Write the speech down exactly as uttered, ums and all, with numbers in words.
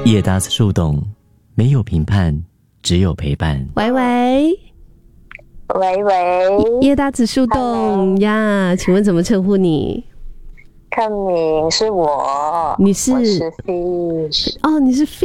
叶达子树洞，没有评判，只有陪伴。 喂喂喂喂， 叶达子树洞呀，请问怎么称呼你？ 克敏是我， 你是我是 Fish。 哦，你是